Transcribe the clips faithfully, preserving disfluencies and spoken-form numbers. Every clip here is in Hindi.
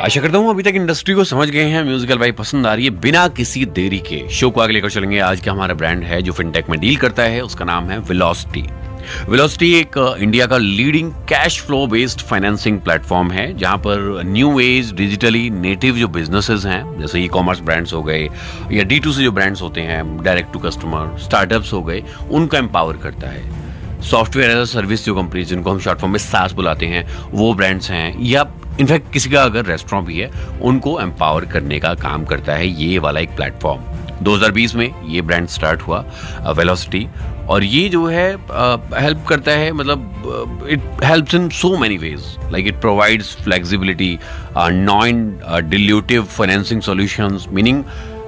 आशा करता हूँ अभी तक इंडस्ट्री को समझ गए हैं, म्यूजिकल वाइब पसंद आ रही है। बिना किसी देरी के शो को आगे लेकर चलेंगे। आज का हमारा ब्रांड है जो फिनटेक में डील करता है, उसका नाम है वेलोसिटी। वेलोसिटी एक इंडिया का leading cash flow based financing platform है, जहां पर न्यू एज डिजिटली नेटिव जो बिजनेसेस हैं, जैसे ई कॉमर्स ब्रांड्स हो गए या डी टू सी जो ब्रांड्स होते हैं, डायरेक्ट टू कस्टमर स्टार्टअप्स हो गए, उनको एम्पावर करता है। सॉफ्टवेयर एज अ सर्विस जो कंपनी जिनको हम शॉर्ट फॉर्म में सास बुलाते हैं, वो ब्रांड्स हैं, या इनफैक्ट किसी का अगर रेस्टोरेंट भी है, उनको एम्पावर करने का काम करता है ये वाला एक प्लेटफॉर्म। दो हज़ार बीस में ये ब्रांड स्टार्ट हुआ वेलोसिटी, और ये जो है हेल्प uh, करता है, मतलब it helps in so many ways, like it provides flexibility, non dilutive financing solutions, meaning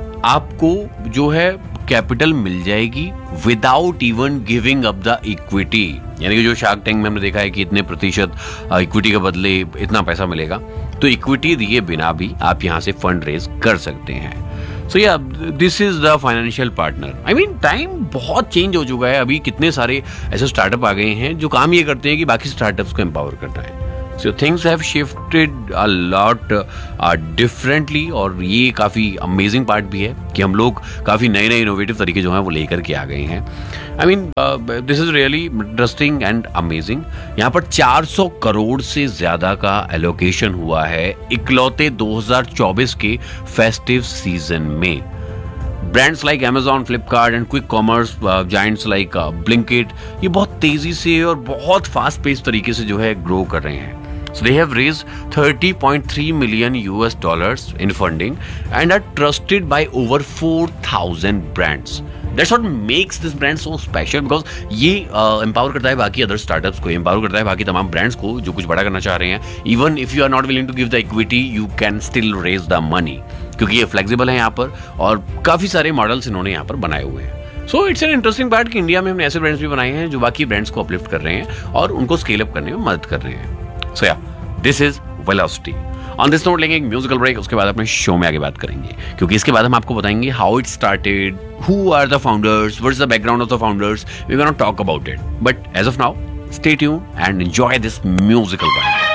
आपको जो है कैपिटल मिल जाएगी without even giving up the equity. यानी कि जो शार्क टैंक में हमने देखा है कि इतने प्रतिशत इक्विटी के बदले इतना पैसा मिलेगा, तो इक्विटी दिए बिना भी आप यहाँ से फंड रेज कर सकते हैं। सो या this is the financial partner. I mean time बहुत चेंज हो चुका है। अभी कितने सारे ऐसे स्टार्टअप आ गए हैं जो काम ये करते हैं कि बाकी स्टार्टअप्स को एम्पावर करना है। So things have shifted a lot uh, differently, और ये काफ़ी अमेजिंग पार्ट भी है कि हम लोग काफ़ी नए नए इनोवेटिव तरीके जो हैं वो लेकर के आ गए हैं। I mean this is really interesting and amazing. यहाँ पर चार सौ करोड़ से ज़्यादा का एलोकेशन हुआ है इकलौते दो हज़ार चौबीस के फेस्टिव सीजन में। Brands like Amazon, Flipkart and quick commerce giants like Blinkit, ये बहुत तेजी से और बहुत फास्ट पेस तरीके से जो है ग्रो कर रहे हैं। So they have raised thirty point three million U S dollars in funding and are trusted by over four thousand brands. That's what makes this brand so special, because ये एम्पावर uh, करता है बाकी अदर स्टार्टअप्स को, एम्पावर करता है बाकी तमाम ब्रांड्स को जो कुछ बड़ा करना चाह रहे हैं। Even if you are not willing to give the equity, you can still raise the money, क्योंकि ये फ्लेक्सिबल है यहाँ पर, और काफ़ी सारे मॉडल्स इन्होंने यहाँ पर बनाए हुए हैं। So it's an interesting part कि इंडिया में हमने ऐसे ब्रांड्स भी बनाए हैं जो बाकी ब्रांड्स को अपलिफ्ट कर रहे हैं और उनको स्केल अप करने में मदद कर रहे हैं। सो या this is velocity. On this note लेंगे एक म्यूजिकल ब्रेक, उसके बाद अपने शो में आगे बात करेंगे, क्योंकि इसके बाद हम आपको बताएंगे how it started, who are the founders, what is the background of the founders. We gonna talk about it, but as of now stay tuned and enjoy this musical vibe.